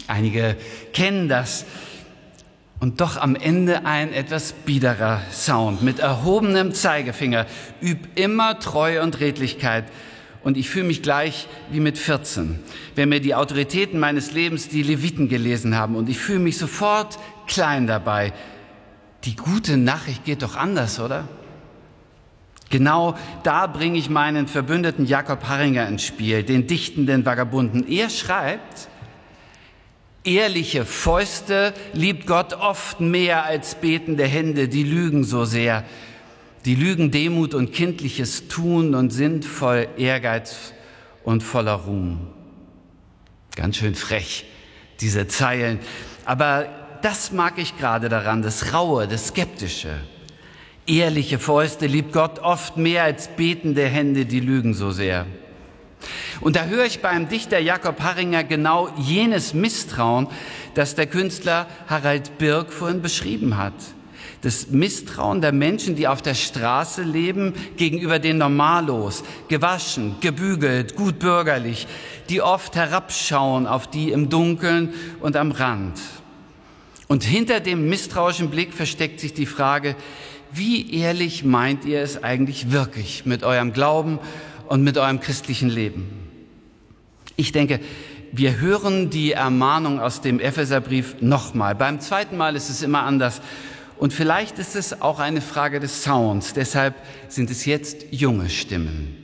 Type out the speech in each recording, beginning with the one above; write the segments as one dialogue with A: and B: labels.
A: Einige kennen das. Und doch am Ende ein etwas biederer Sound mit erhobenem Zeigefinger. Üb immer Treue und Redlichkeit. Und ich fühle mich gleich wie mit 14, wenn mir die Autoritäten meines Lebens die Leviten gelesen haben. Und ich fühle mich sofort klein dabei. Die gute Nachricht geht doch anders, oder? Genau da bringe ich meinen Verbündeten Jakob Harringer ins Spiel, den dichtenden Vagabunden. Er schreibt: Ehrliche Fäuste liebt Gott oft mehr als betende Hände, die lügen so sehr. Die lügen Demut und kindliches Tun und sind voll Ehrgeiz und voller Ruhm. Ganz schön frech, diese Zeilen. Aber das mag ich gerade daran, das Raue, das Skeptische. Ehrliche Fäuste liebt Gott oft mehr als betende Hände, die lügen so sehr. Und da höre ich beim Dichter Jakob Harringer genau jenes Misstrauen, das der Künstler Harald Birk vorhin beschrieben hat. Das Misstrauen der Menschen, die auf der Straße leben, gegenüber den Normalos, gewaschen, gebügelt, gut bürgerlich, die oft herabschauen auf die im Dunkeln und am Rand. Und hinter dem misstrauischen Blick versteckt sich die Frage: Wie ehrlich meint ihr es eigentlich wirklich mit eurem Glauben und mit eurem christlichen Leben? Ich denke, wir hören die Ermahnung aus dem Epheserbrief nochmal. Beim zweiten Mal ist es immer anders. Und vielleicht ist es auch eine Frage des Sounds. Deshalb sind es jetzt junge Stimmen.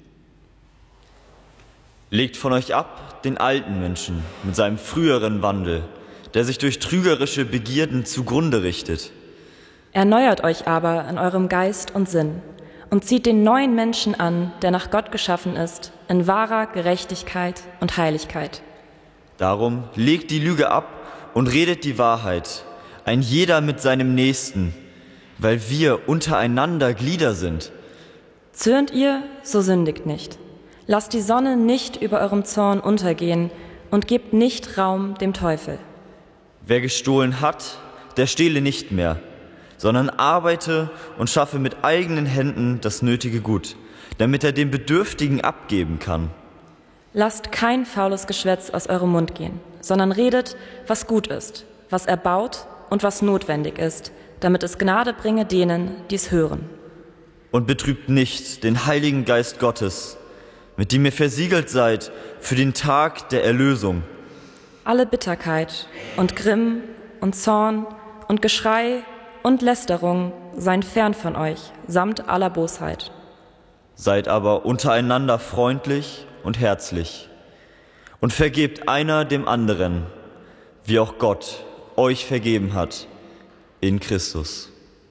B: Legt von euch ab den alten Menschen mit seinem früheren Wandel, der sich durch trügerische Begierden zugrunde richtet.
C: Erneuert euch aber in eurem Geist und Sinn und zieht den neuen Menschen an, der nach Gott geschaffen ist, in wahrer Gerechtigkeit und Heiligkeit.
B: Darum legt die Lüge ab und redet die Wahrheit, ein jeder mit seinem Nächsten, weil wir untereinander Glieder sind.
C: Zürnt ihr, so sündigt nicht. Lasst die Sonne nicht über eurem Zorn untergehen und gebt nicht Raum dem Teufel.
B: Wer gestohlen hat, der stehle nicht mehr, sondern arbeite und schaffe mit eigenen Händen das nötige Gut, damit er dem Bedürftigen abgeben kann.
C: Lasst kein faules Geschwätz aus eurem Mund gehen, sondern redet, was gut ist, was erbaut und was notwendig ist, damit es Gnade bringe denen, die es hören.
B: Und betrübt nicht den Heiligen Geist Gottes, mit dem ihr versiegelt seid für den Tag der Erlösung.
C: Alle Bitterkeit und Grimm und Zorn und Geschrei und Lästerung seien fern von euch, samt aller Bosheit.
B: Seid aber untereinander freundlich und herzlich und vergebt einer dem anderen, wie auch Gott euch vergeben hat in Christus.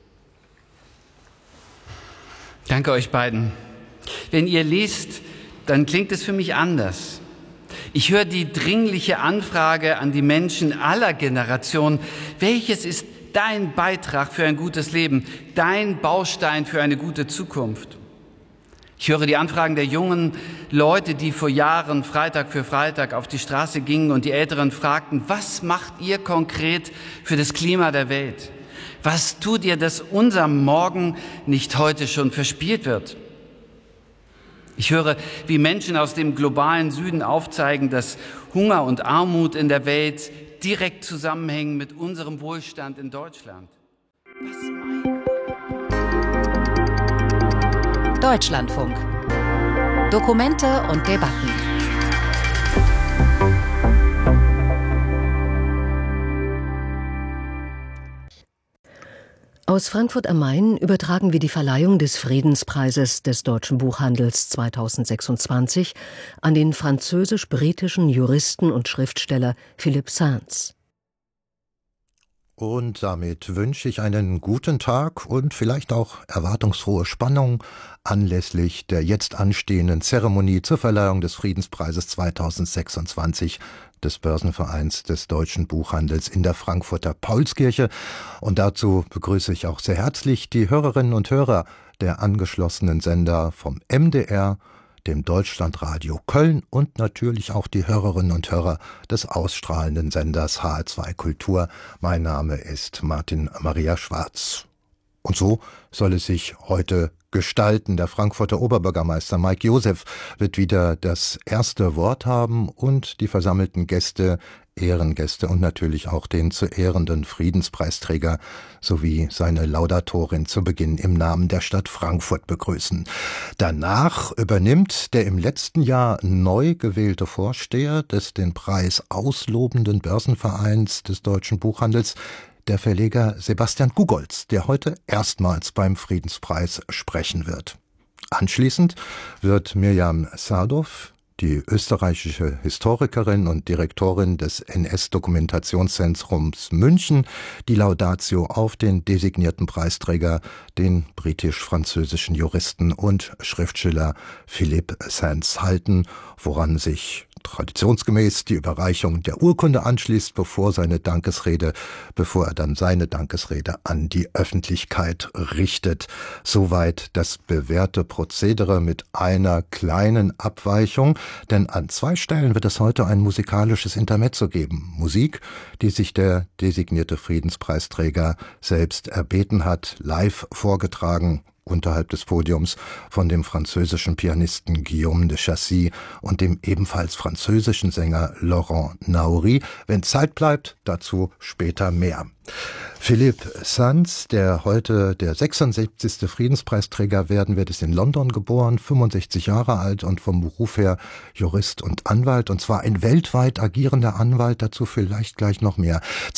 A: Danke euch beiden. Wenn ihr liest, dann klingt es für mich anders. Ich höre die dringliche Anfrage an die Menschen aller Generationen: Welches ist dein Beitrag für ein gutes Leben, dein Baustein für eine gute Zukunft? Ich höre die Anfragen der jungen Leute, die vor Jahren Freitag für Freitag auf die Straße gingen und die Älteren fragten: Was macht ihr konkret für das Klima der Welt? Was tut ihr, dass unser Morgen nicht heute schon verspielt wird? Ich höre, wie Menschen aus dem globalen Süden aufzeigen, dass Hunger und Armut in der Welt direkt zusammenhängen mit unserem Wohlstand in Deutschland.
D: Deutschlandfunk. Dokumente und Debatten. Aus Frankfurt am Main übertragen wir die Verleihung des Friedenspreises des Deutschen Buchhandels 2026 an den französisch-britischen Juristen und Schriftsteller Philippe Sands.
E: Und damit wünsche ich einen guten Tag und vielleicht auch erwartungsfrohe Spannung anlässlich der jetzt anstehenden Zeremonie zur Verleihung des Friedenspreises 2026 des Börsenvereins des Deutschen Buchhandels in der Frankfurter Paulskirche. Und dazu begrüße ich auch sehr herzlich die Hörerinnen und Hörer der angeschlossenen Sender vom MDR, dem Deutschlandradio Köln und natürlich auch die Hörerinnen und Hörer des ausstrahlenden Senders HR2 Kultur. Mein Name ist Martin Maria Schwarz. Und so soll es sich heute gestalten. Der Frankfurter Oberbürgermeister Mike Joseph wird wieder das erste Wort haben und die versammelten Gäste, Ehrengäste und natürlich auch den zu ehrenden Friedenspreisträger sowie seine Laudatorin zu Beginn im Namen der Stadt Frankfurt begrüßen. Danach übernimmt der im letzten Jahr neu gewählte Vorsteher des den Preis auslobenden Börsenvereins des deutschen Buchhandels, der Verleger Sebastian Gugolz, der heute erstmals beim Friedenspreis sprechen wird. Anschließend wird Mirjam Sadow, die österreichische Historikerin und Direktorin des NS-Dokumentationszentrums München, die Laudatio auf den designierten Preisträger, den britisch-französischen Juristen und Schriftsteller Philippe Sands halten, woran sich traditionsgemäß die Überreichung der Urkunde anschließt, bevor er dann seine Dankesrede an die Öffentlichkeit richtet. Soweit das bewährte Prozedere mit einer kleinen Abweichung, denn an 2 Stellen wird es heute ein musikalisches Intermezzo geben. Musik, die sich der designierte Friedenspreisträger selbst erbeten hat, live vorgetragen unterhalb des Podiums von dem französischen Pianisten Guillaume de Chassis und dem ebenfalls französischen Sänger Laurent Naouri. Wenn Zeit bleibt, dazu später mehr. Philippe Sands, der heute der 76. Friedenspreisträger werden wird, ist in London geboren, 65 Jahre alt und vom Beruf her Jurist und Anwalt, und zwar ein weltweit agierender Anwalt, dazu vielleicht gleich noch mehr.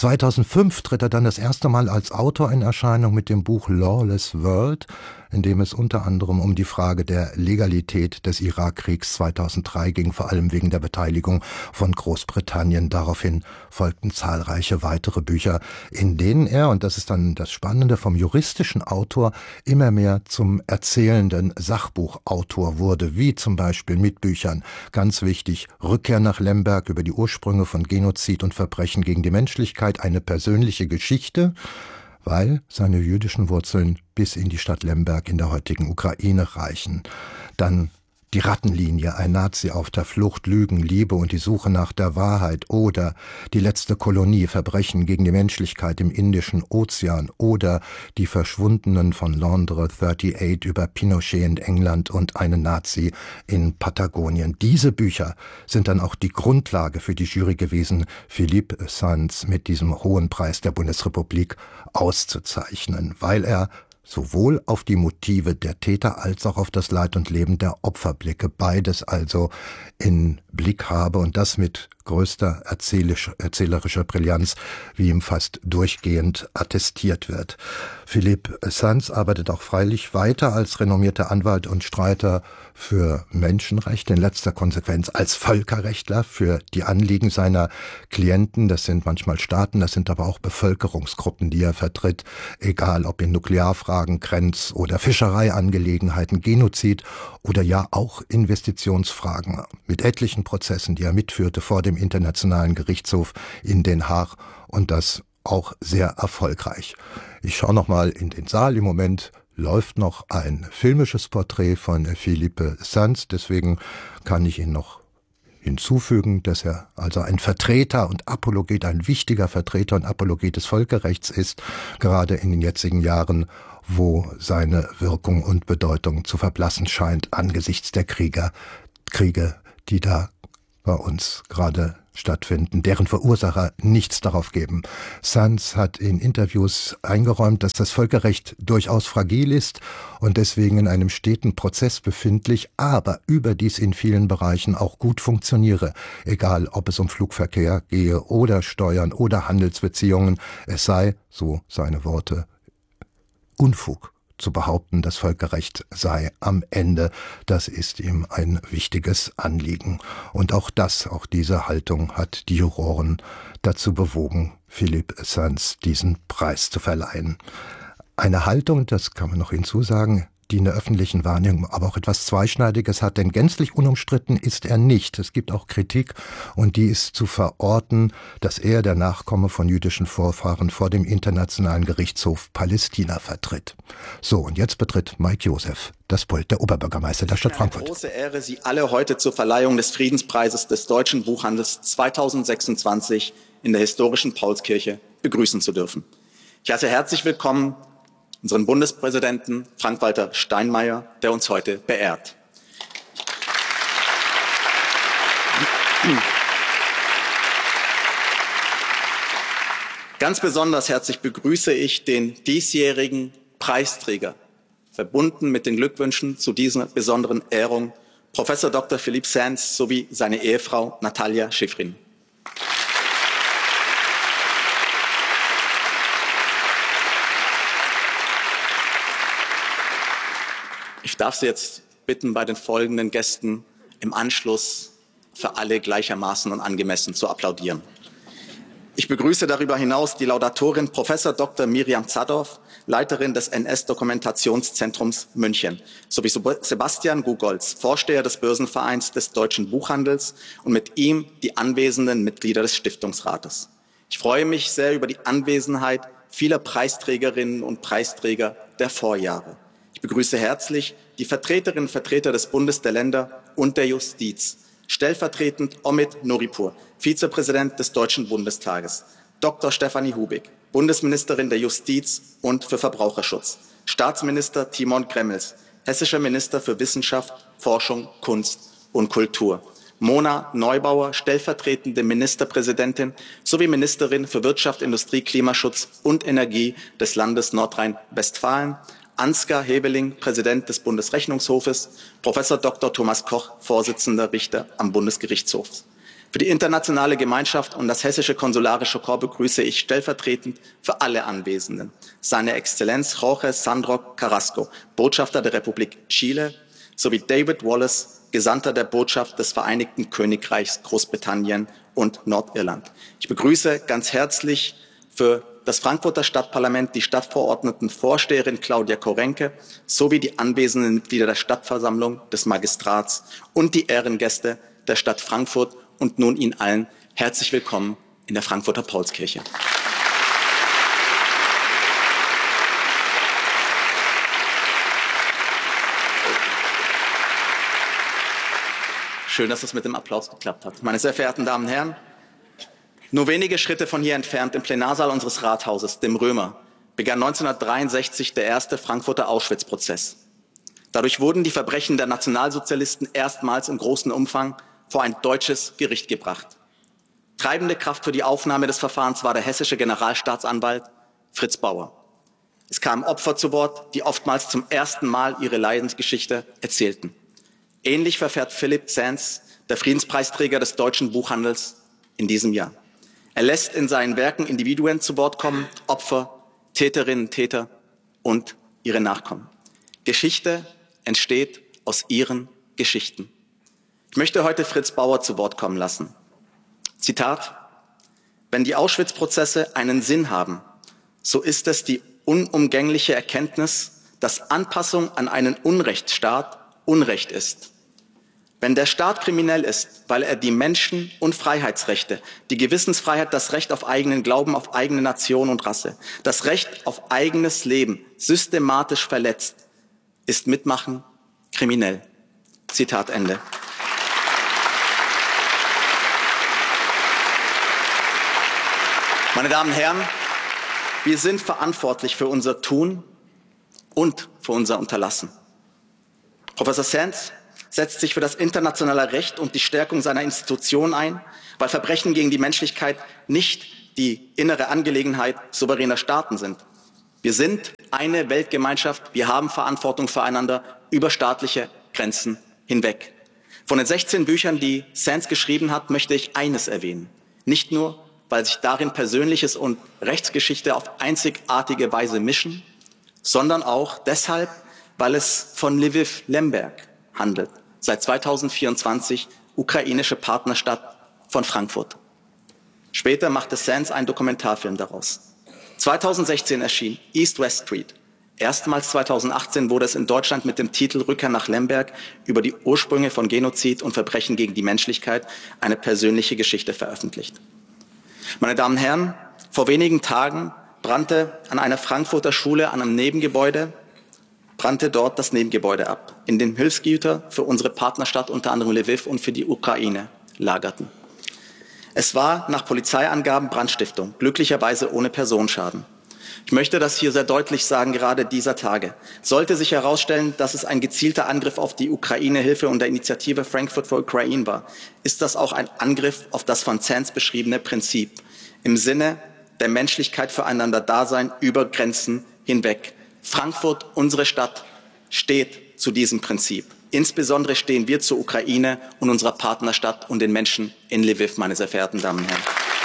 E: 2005 tritt er dann das erste Mal als Autor in Erscheinung mit dem Buch Lawless World, in dem es unter anderem um die Frage der Legalität des Irakkriegs 2003 ging, vor allem wegen der Beteiligung von Großbritannien. Daraufhin folgten zahlreiche weitere Bücher, in denen er, und das ist dann das Spannende, vom juristischen Autor immer mehr zum erzählenden Sachbuchautor wurde, wie zum Beispiel mit Büchern, ganz wichtig, Rückkehr nach Lemberg über die Ursprünge von Genozid und Verbrechen gegen die Menschlichkeit, eine persönliche Geschichte, weil seine jüdischen Wurzeln bis in die Stadt Lemberg in der heutigen Ukraine reichen. Dann Die Rattenlinie, ein Nazi auf der Flucht, Lügen, Liebe und die Suche nach der Wahrheit, oder Die letzte Kolonie, Verbrechen gegen die Menschlichkeit im Indischen Ozean, oder Die Verschwundenen von Londres 38 über Pinochet in England und einen Nazi in Patagonien. Diese Bücher sind dann auch die Grundlage für die Jury gewesen, Philippe Sands mit diesem Hohen Preis der Bundesrepublik auszuzeichnen, weil er sowohl auf die Motive der Täter als auch auf das Leid und Leben der Opfer blicke, beides also in Blick habe, und das mit größter erzählerischer Brillanz, wie ihm fast durchgehend attestiert wird. Philippe Sands arbeitet auch freilich weiter als renommierter Anwalt und Streiter für Menschenrechte, in letzter Konsequenz als Völkerrechtler für die Anliegen seiner Klienten. Das sind manchmal Staaten, das sind aber auch Bevölkerungsgruppen, die er vertritt, egal ob in Nuklearfragen, Grenz- oder Fischereiangelegenheiten, Genozid oder ja auch Investitionsfragen, mit etlichen Prozessen, die er mitführte vor dem Internationalen Gerichtshof in Den Haag, und das auch sehr erfolgreich. Ich schaue noch mal in den Saal. Im Moment läuft noch ein filmisches Porträt von Philippe Sands, deswegen kann ich ihn noch hinzufügen, dass er also ein Vertreter und Apologet, ein wichtiger Vertreter und Apologet des Völkerrechts ist, gerade in den jetzigen Jahren, wo seine Wirkung und Bedeutung zu verblassen scheint angesichts der Kriege, die da bei uns gerade stattfinden, deren Verursacher nichts darauf geben. Sands hat in Interviews eingeräumt, dass das Völkerrecht durchaus fragil ist und deswegen in einem steten Prozess befindlich, aber überdies in vielen Bereichen auch gut funktioniere. Egal, ob es um Flugverkehr gehe oder Steuern oder Handelsbeziehungen, es sei, so seine Worte, Unfug zu behaupten, das Völkerrecht sei am Ende. Das ist ihm ein wichtiges Anliegen. Und auch diese Haltung hat die Juroren dazu bewogen, Philippe Sands diesen Preis zu verleihen. Eine Haltung, das kann man noch hinzusagen, die in der öffentlichen Wahrnehmung aber auch etwas Zweischneidiges hat, denn gänzlich unumstritten ist er nicht. Es gibt auch Kritik, und die ist zu verorten, dass er, der Nachkomme von jüdischen Vorfahren, vor dem Internationalen Gerichtshof Palästina vertritt. So, und jetzt betritt Mike Joseph das Pult der Oberbürgermeister der Stadt Frankfurt.
F: Eine große Ehre, Sie alle heute zur Verleihung des Friedenspreises des Deutschen Buchhandels 2026 in der historischen Paulskirche begrüßen zu dürfen. Ich heiße herzlich willkommen unseren Bundespräsidenten Frank-Walter Steinmeier, der uns heute beehrt. Ganz besonders herzlich begrüße ich den diesjährigen Preisträger, verbunden mit den Glückwünschen zu dieser besonderen Ehrung, Professor Dr. Philippe Sands sowie seine Ehefrau Natalia Schifrin. Ich darf Sie jetzt bitten, bei den folgenden Gästen im Anschluss für alle gleichermaßen und angemessen zu applaudieren. Ich begrüße darüber hinaus die Laudatorin Professor Dr. Miriam Zadorf, Leiterin des NS-Dokumentationszentrums München, sowie Sebastian Gugolz, Vorsteher des Börsenvereins des Deutschen Buchhandels und mit ihm die anwesenden Mitglieder des Stiftungsrates. Ich freue mich sehr über die Anwesenheit vieler Preisträgerinnen und Preisträger der Vorjahre. Ich begrüße herzlich die Vertreterinnen und Vertreter des Bundes, der Länder und der Justiz. Stellvertretend Omid Nuripur, Vizepräsident des Deutschen Bundestages, Dr. Stefanie Hubig, Bundesministerin der Justiz und für Verbraucherschutz, Staatsminister Timon Gremmels, hessischer Minister für Wissenschaft, Forschung, Kunst und Kultur, Mona Neubauer, stellvertretende Ministerpräsidentin sowie Ministerin für Wirtschaft, Industrie, Klimaschutz und Energie des Landes Nordrhein-Westfalen, Ansgar Hebeling, Präsident des Bundesrechnungshofes, Professor Dr. Thomas Koch, Vorsitzender Richter am Bundesgerichtshof. Für die internationale Gemeinschaft und das hessische Konsularische Korps begrüße ich stellvertretend für alle Anwesenden seine Exzellenz Jorge Sandro Carrasco, Botschafter der Republik Chile, sowie David Wallace, Gesandter der Botschaft des Vereinigten Königreichs Großbritannien und Nordirland. Ich begrüße ganz herzlich für das Frankfurter Stadtparlament die Stadtverordnetenvorsteherin Claudia Korenke sowie die anwesenden Mitglieder der Stadtversammlung, des Magistrats und die Ehrengäste der Stadt Frankfurt und nun Ihnen allen herzlich willkommen in der Frankfurter Paulskirche. Schön, dass es mit dem Applaus geklappt hat. Meine sehr verehrten Damen und Herren, nur wenige Schritte von hier entfernt im Plenarsaal unseres Rathauses, dem Römer, begann 1963 der erste Frankfurter Auschwitz-Prozess. Dadurch wurden die Verbrechen der Nationalsozialisten erstmals im großen Umfang vor ein deutsches Gericht gebracht. Treibende Kraft für die Aufnahme des Verfahrens war der hessische Generalstaatsanwalt Fritz Bauer. Es kamen Opfer zu Wort, die oftmals zum ersten Mal ihre Leidensgeschichte erzählten. Ähnlich verfährt Philippe Sands, der Friedenspreisträger des deutschen Buchhandels, in diesem Jahr. Er lässt in seinen Werken Individuen zu Wort kommen, Opfer, Täterinnen, Täter und ihre Nachkommen. Geschichte entsteht aus ihren Geschichten. Ich möchte heute Fritz Bauer zu Wort kommen lassen. Zitat: Wenn die Auschwitz-Prozesse einen Sinn haben, so ist es die unumgängliche Erkenntnis, dass Anpassung an einen Unrechtsstaat Unrecht ist. Wenn der Staat kriminell ist, weil er die Menschen- und Freiheitsrechte, die Gewissensfreiheit, das Recht auf eigenen Glauben, auf eigene Nation und Rasse, das Recht auf eigenes Leben systematisch verletzt, ist Mitmachen kriminell. Zitat Ende. Meine Damen und Herren, wir sind verantwortlich für unser Tun und für unser Unterlassen. Professor Sands setzt sich für das internationale Recht und die Stärkung seiner Institutionen ein, weil Verbrechen gegen die Menschlichkeit nicht die innere Angelegenheit souveräner Staaten sind. Wir sind eine Weltgemeinschaft, wir haben Verantwortung füreinander über staatliche Grenzen hinweg. Von den 16 Büchern, die Sands geschrieben hat, möchte ich eines erwähnen. Nicht nur, weil sich darin Persönliches und Rechtsgeschichte auf einzigartige Weise mischen, sondern auch deshalb, weil es von Lviv Lemberg handelt, seit 2024 ukrainische Partnerstadt von Frankfurt. Später machte Sands einen Dokumentarfilm daraus. 2016 erschien East West Street. Erstmals 2018 wurde es in Deutschland mit dem Titel Rückkehr nach Lemberg über die Ursprünge von Genozid und Verbrechen gegen die Menschlichkeit eine persönliche Geschichte veröffentlicht. Meine Damen und Herren, vor wenigen Tagen brannte an einer Frankfurter Schule an einem Nebengebäude dort das Nebengebäude ab, in dem Hilfsgüter für unsere Partnerstadt, unter anderem Lviv, und für die Ukraine lagerten. Es war nach Polizeiangaben Brandstiftung, glücklicherweise ohne Personenschaden. Ich möchte das hier sehr deutlich sagen, gerade dieser Tage. Sollte sich herausstellen, dass es ein gezielter Angriff auf die Ukraine-Hilfe und der Initiative Frankfurt for Ukraine war, ist das auch ein Angriff auf das von Zens beschriebene Prinzip im Sinne der Menschlichkeit füreinander Dasein über Grenzen hinweg. Frankfurt, unsere Stadt, steht zu diesem Prinzip. Insbesondere stehen wir zur Ukraine und unserer Partnerstadt und den Menschen in Lviv, meine sehr verehrten Damen und Herren.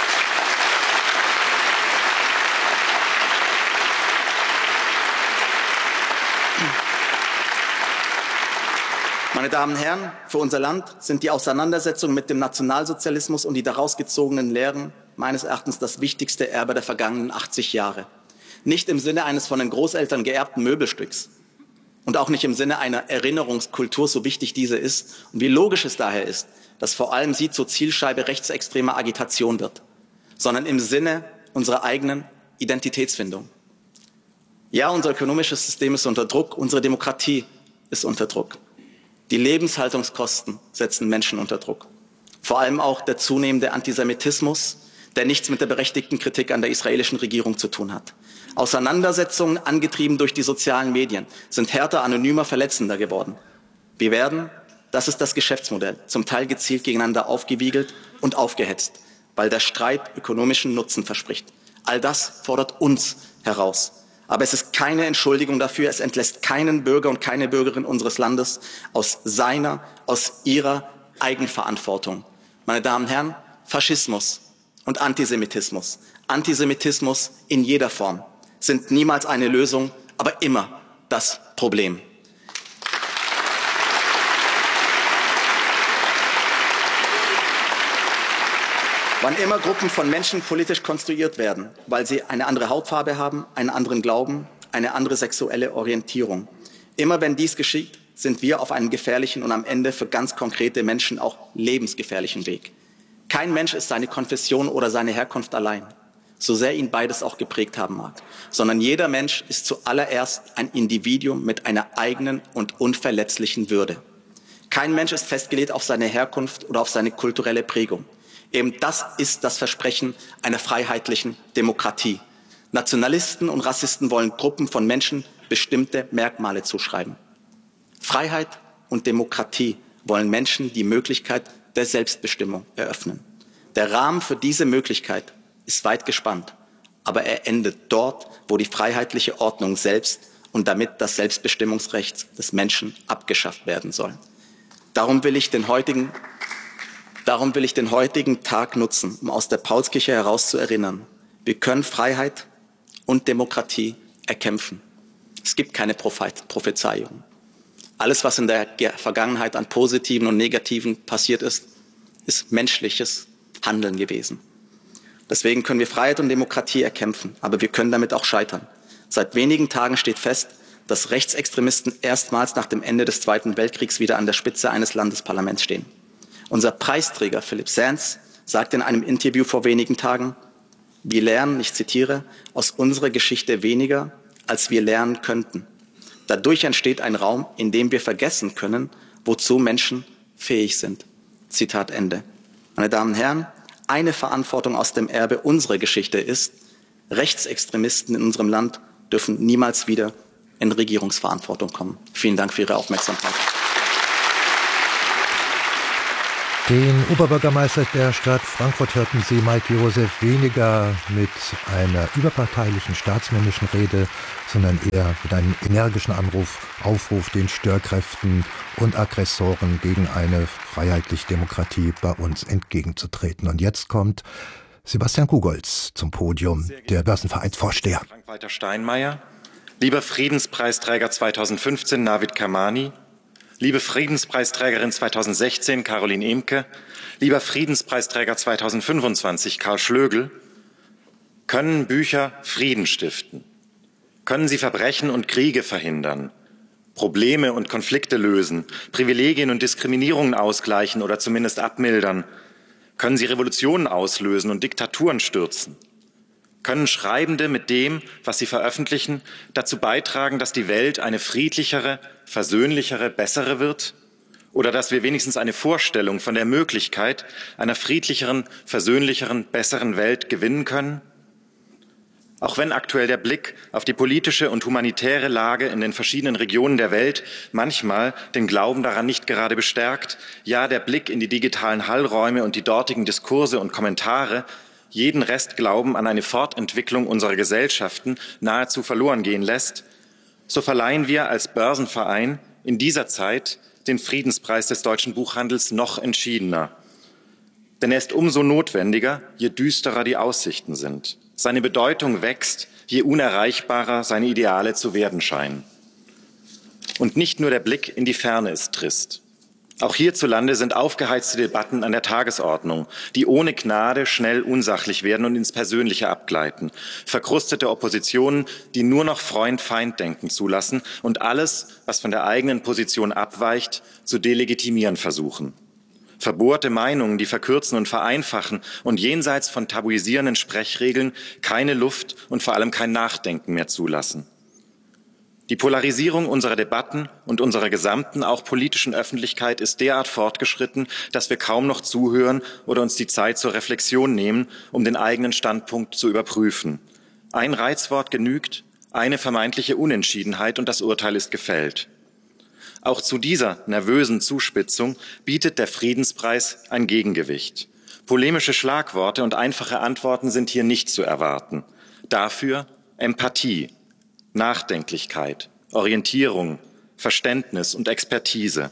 F: Meine Damen und Herren, für unser Land sind die Auseinandersetzungen mit dem Nationalsozialismus und die daraus gezogenen Lehren meines Erachtens das wichtigste Erbe der vergangenen 80 Jahre. Nicht im Sinne eines von den Großeltern geerbten Möbelstücks und auch nicht im Sinne einer Erinnerungskultur, so wichtig diese ist und wie logisch es daher ist, dass vor allem sie zur Zielscheibe rechtsextremer Agitation wird, sondern im Sinne unserer eigenen Identitätsfindung. Ja, unser ökonomisches System ist unter Druck, unsere Demokratie ist unter Druck. Die Lebenshaltungskosten setzen Menschen unter Druck. Vor allem auch der zunehmende Antisemitismus, der nichts mit der berechtigten Kritik an der israelischen Regierung zu tun hat. Auseinandersetzungen, angetrieben durch die sozialen Medien, sind härter, anonymer, verletzender geworden. Wir werden, das ist das Geschäftsmodell, zum Teil gezielt gegeneinander aufgewiegelt und aufgehetzt, weil der Streit ökonomischen Nutzen verspricht. All das fordert uns heraus. Aber es ist keine Entschuldigung dafür, es entlässt keinen Bürger und keine Bürgerin unseres Landes aus ihrer Eigenverantwortung. Meine Damen und Herren, Faschismus und Antisemitismus, Antisemitismus in jeder Form, sind niemals eine Lösung, aber immer das Problem. Wann immer Gruppen von Menschen politisch konstruiert werden, weil sie eine andere Hautfarbe haben, einen anderen Glauben, eine andere sexuelle Orientierung. Immer wenn dies geschieht, sind wir auf einem gefährlichen und am Ende für ganz konkrete Menschen auch lebensgefährlichen Weg. Kein Mensch ist seine Konfession oder seine Herkunft allein, so sehr ihn beides auch geprägt haben mag, sondern jeder Mensch ist zuallererst ein Individuum mit einer eigenen und unverletzlichen Würde. Kein Mensch ist festgelegt auf seine Herkunft oder auf seine kulturelle Prägung. Eben das ist das Versprechen einer freiheitlichen Demokratie. Nationalisten und Rassisten wollen Gruppen von Menschen bestimmte Merkmale zuschreiben. Freiheit und Demokratie wollen Menschen die Möglichkeit der Selbstbestimmung eröffnen. Der Rahmen für diese Möglichkeit ist weit gespannt, aber er endet dort, wo die freiheitliche Ordnung selbst und damit das Selbstbestimmungsrecht des Menschen abgeschafft werden soll. Darum will ich den heutigen Tag nutzen, um aus der Paulskirche heraus zu erinnern. Wir können Freiheit und Demokratie erkämpfen. Es gibt keine Prophezeiung. Alles, was in der Vergangenheit an Positiven und Negativen passiert ist, ist menschliches Handeln gewesen. Deswegen können wir Freiheit und Demokratie erkämpfen, aber wir können damit auch scheitern. Seit wenigen Tagen steht fest, dass Rechtsextremisten erstmals nach dem Ende des Zweiten Weltkriegs wieder an der Spitze eines Landesparlaments stehen. Unser Preisträger Philipp Sands sagte in einem Interview vor wenigen Tagen, wir lernen, ich zitiere, aus unserer Geschichte weniger, als wir lernen könnten. Dadurch entsteht ein Raum, in dem wir vergessen können, wozu Menschen fähig sind. Zitat Ende. Meine Damen und Herren, eine Verantwortung aus dem Erbe unserer Geschichte ist, Rechtsextremisten in unserem Land dürfen niemals wieder in Regierungsverantwortung kommen. Vielen Dank für Ihre Aufmerksamkeit.
E: Den Oberbürgermeister der Stadt Frankfurt hörten Sie, Mike Josef, weniger mit einer überparteilichen staatsmännischen Rede, sondern eher mit einem energischen Aufruf den Störkräften und Aggressoren gegen eine freiheitliche Demokratie bei uns entgegenzutreten. Und jetzt kommt Sebastian Kugolz zum Podium, der Börsenvereinsvorsteher.
G: Frank-Walter Steinmeier, lieber Friedenspreisträger 2015 Navid Kermani, liebe Friedenspreisträgerin 2016 Caroline Emke, lieber Friedenspreisträger 2025 Karl Schlögl, können Bücher Frieden stiften? Können sie Verbrechen und Kriege verhindern, Probleme und Konflikte lösen, Privilegien und Diskriminierungen ausgleichen oder zumindest abmildern? Können sie Revolutionen auslösen und Diktaturen stürzen? Können Schreibende mit dem, was sie veröffentlichen, dazu beitragen, dass die Welt eine friedlichere, versöhnlichere, bessere wird? Oder dass wir wenigstens eine Vorstellung von der Möglichkeit einer friedlicheren, versöhnlicheren, besseren Welt gewinnen können? Auch wenn aktuell der Blick auf die politische und humanitäre Lage in den verschiedenen Regionen der Welt manchmal den Glauben daran nicht gerade bestärkt, ja, der Blick in die digitalen Hallräume und die dortigen Diskurse und Kommentare jeden Restglauben an eine Fortentwicklung unserer Gesellschaften nahezu verloren gehen lässt, so verleihen wir als Börsenverein in dieser Zeit den Friedenspreis des deutschen Buchhandels noch entschiedener. Denn er ist umso notwendiger, je düsterer die Aussichten sind. Seine Bedeutung wächst, je unerreichbarer seine Ideale zu werden scheinen. Und nicht nur der Blick in die Ferne ist trist. Auch hierzulande sind aufgeheizte Debatten an der Tagesordnung, die ohne Gnade schnell unsachlich werden und ins Persönliche abgleiten. Verkrustete Oppositionen, die nur noch Freund-Feind-Denken zulassen und alles, was von der eigenen Position abweicht, zu delegitimieren versuchen. Verbohrte Meinungen, die verkürzen und vereinfachen und jenseits von tabuisierenden Sprechregeln keine Luft und vor allem kein Nachdenken mehr zulassen. Die Polarisierung unserer Debatten und unserer gesamten, auch politischen Öffentlichkeit ist derart fortgeschritten, dass wir kaum noch zuhören oder uns die Zeit zur Reflexion nehmen, um den eigenen Standpunkt zu überprüfen. Ein Reizwort genügt, eine vermeintliche Unentschiedenheit und das Urteil ist gefällt. Auch zu dieser nervösen Zuspitzung bietet der Friedenspreis ein Gegengewicht. Polemische Schlagworte und einfache Antworten sind hier nicht zu erwarten. Dafür Empathie, Nachdenklichkeit, Orientierung, Verständnis und Expertise.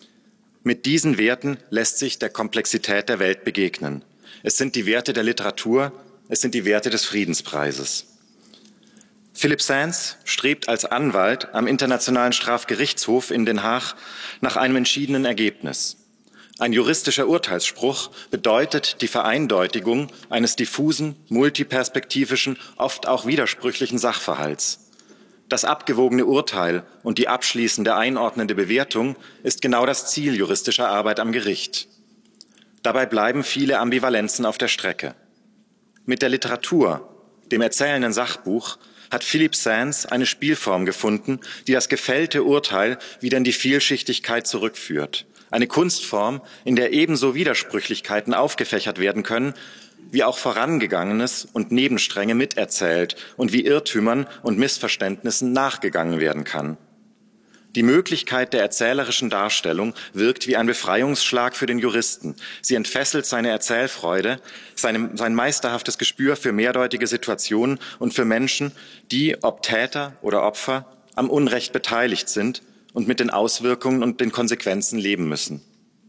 G: Mit diesen Werten lässt sich der Komplexität der Welt begegnen. Es sind die Werte der Literatur, es sind die Werte des Friedenspreises. Philipp Sands strebt als Anwalt am Internationalen Strafgerichtshof in Den Haag nach einem entschiedenen Ergebnis. Ein juristischer Urteilsspruch bedeutet die Vereindeutigung eines diffusen, multiperspektivischen, oft auch widersprüchlichen Sachverhalts. Das abgewogene Urteil und die abschließende einordnende Bewertung ist genau das Ziel juristischer Arbeit am Gericht. Dabei bleiben viele Ambivalenzen auf der Strecke. Mit der Literatur, dem erzählenden Sachbuch, hat Philipp Sands eine Spielform gefunden, die das gefällte Urteil wieder in die Vielschichtigkeit zurückführt. Eine Kunstform, in der ebenso Widersprüchlichkeiten aufgefächert werden können, wie auch Vorangegangenes und Nebenstränge miterzählt und wie Irrtümern und Missverständnissen nachgegangen werden kann. Die Möglichkeit der erzählerischen Darstellung wirkt wie ein Befreiungsschlag für den Juristen. Sie entfesselt seine Erzählfreude, sein meisterhaftes Gespür für mehrdeutige Situationen und für Menschen, die, ob Täter oder Opfer, am Unrecht beteiligt sind und mit den Auswirkungen und den Konsequenzen leben müssen.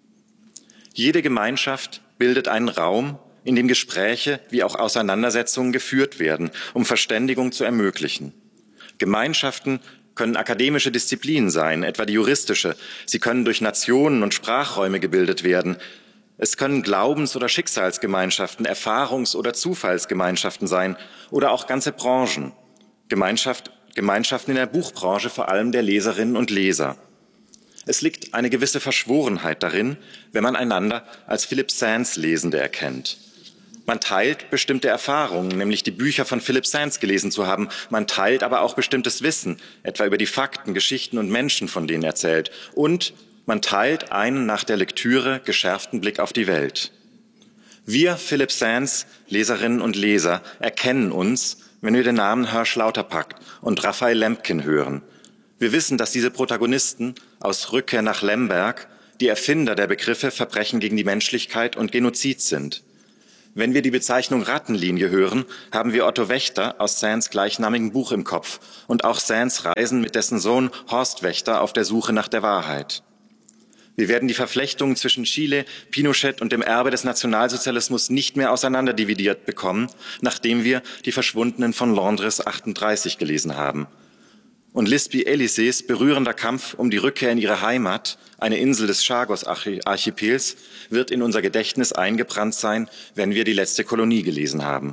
G: Jede Gemeinschaft bildet einen Raum, in dem Gespräche wie auch Auseinandersetzungen geführt werden, um Verständigung zu ermöglichen. Gemeinschaften können akademische Disziplinen sein, etwa die juristische. Sie können durch Nationen und Sprachräume gebildet werden. Es können Glaubens- oder Schicksalsgemeinschaften, Erfahrungs- oder Zufallsgemeinschaften sein oder auch ganze Branchen. Gemeinschaften in der Buchbranche, vor allem der Leserinnen und Leser. Es liegt eine gewisse Verschworenheit darin, wenn man einander als Philipp Sands Lesende erkennt. Man teilt bestimmte Erfahrungen, nämlich die Bücher von Philipp Sands gelesen zu haben. Man teilt aber auch bestimmtes Wissen, etwa über die Fakten, Geschichten und Menschen, von denen er erzählt. Und man teilt einen nach der Lektüre geschärften Blick auf die Welt. Wir, Philipp Sands Leserinnen und Leser, erkennen uns, wenn wir den Namen Hirsch Lauterpacht und Raphael Lemkin hören. Wir wissen, dass diese Protagonisten aus Rückkehr nach Lemberg die Erfinder der Begriffe Verbrechen gegen die Menschlichkeit und Genozid sind. Wenn wir die Bezeichnung Rattenlinie hören, haben wir Otto Wächter aus Sands gleichnamigen Buch im Kopf und auch Sands Reisen mit dessen Sohn Horst Wächter auf der Suche nach der Wahrheit. Wir werden die Verflechtungen zwischen Chile, Pinochet und dem Erbe des Nationalsozialismus nicht mehr auseinanderdividiert bekommen, nachdem wir die Verschwundenen von Londres 38 gelesen haben. Und Lisby Elisées berührender Kampf um die Rückkehr in ihre Heimat, eine Insel des Chagos-Archipels, wird in unser Gedächtnis eingebrannt sein, wenn wir die letzte Kolonie gelesen haben.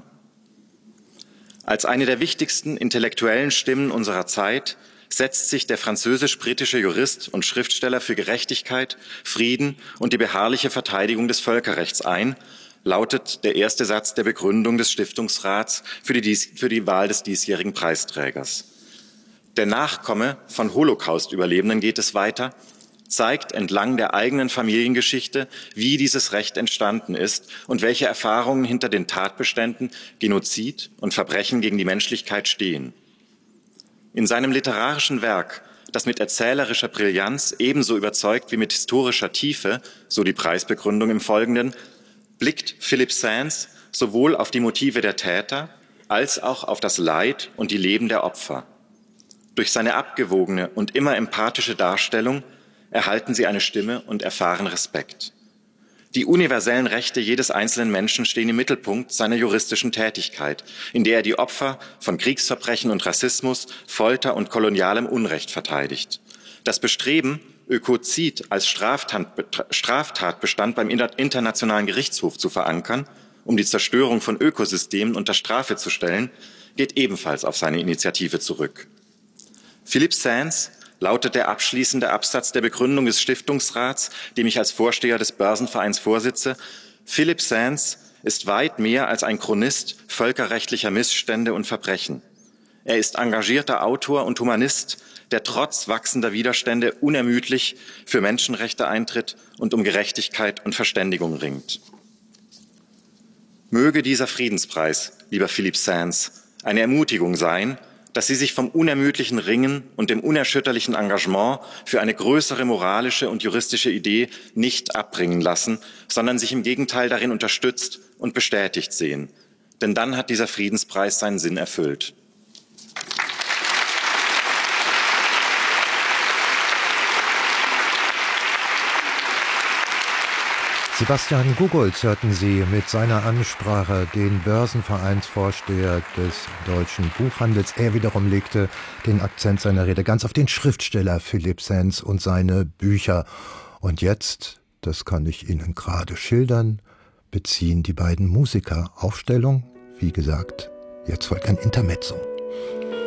G: Als eine der wichtigsten intellektuellen Stimmen unserer Zeit setzt sich der französisch-britische Jurist und Schriftsteller für Gerechtigkeit, Frieden und die beharrliche Verteidigung des Völkerrechts ein, lautet der erste Satz der Begründung des Stiftungsrats für die Wahl des diesjährigen Preisträgers. Der Nachkomme von Holocaust-Überlebenden geht es weiter. zeigt entlang der eigenen Familiengeschichte, wie dieses Recht entstanden ist und welche Erfahrungen hinter den Tatbeständen Genozid und Verbrechen gegen die Menschlichkeit stehen. In seinem literarischen Werk, das mit erzählerischer Brillanz ebenso überzeugt wie mit historischer Tiefe, so die Preisbegründung im Folgenden, blickt Philippe Sands sowohl auf die Motive der Täter als auch auf das Leid und die Leben der Opfer. Durch seine abgewogene und immer empathische Darstellung erhalten sie eine Stimme und erfahren Respekt. Die universellen Rechte jedes einzelnen Menschen stehen im Mittelpunkt seiner juristischen Tätigkeit, in der er die Opfer von Kriegsverbrechen und Rassismus, Folter und kolonialem Unrecht verteidigt. Das Bestreben, Ökozid als Straftatbestand beim Internationalen Gerichtshof zu verankern, um die Zerstörung von Ökosystemen unter Strafe zu stellen, geht ebenfalls auf seine Initiative zurück. Philippe Sands lautet der abschließende Absatz der Begründung des Stiftungsrats, dem ich als Vorsteher des Börsenvereins vorsitze. Philippe Sands ist weit mehr als ein Chronist völkerrechtlicher Missstände und Verbrechen. Er ist engagierter Autor und Humanist, der trotz wachsender Widerstände unermüdlich für Menschenrechte eintritt und um Gerechtigkeit und Verständigung ringt. Möge dieser Friedenspreis, lieber Philippe Sands, eine Ermutigung sein, dass Sie sich vom unermüdlichen Ringen und dem unerschütterlichen Engagement für eine größere moralische und juristische Idee nicht abbringen lassen, sondern sich im Gegenteil darin unterstützt und bestätigt sehen. Denn dann hat dieser Friedenspreis seinen Sinn erfüllt.
E: Sebastian Gugolz hörten Sie mit seiner Ansprache den Börsenvereinsvorsteher des Deutschen Buchhandels. Er wiederum legte den Akzent seiner Rede ganz auf den Schriftsteller Philippe Sands und seine Bücher. Und jetzt, das kann ich Ihnen gerade schildern, beziehen die beiden Musiker Aufstellung. Wie gesagt, jetzt folgt ein Intermezzo.